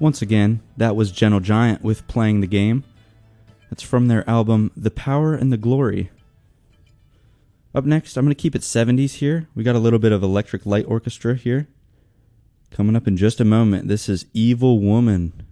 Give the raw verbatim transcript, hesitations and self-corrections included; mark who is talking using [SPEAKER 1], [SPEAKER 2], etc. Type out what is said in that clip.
[SPEAKER 1] Once again, that was Gentle Giant with Playing the Game. That's from their album The Power and the Glory. Up next, I'm going to keep it seventies here. We got a little bit of Electric Light Orchestra here. Coming up in just a moment, this is Evil Woman.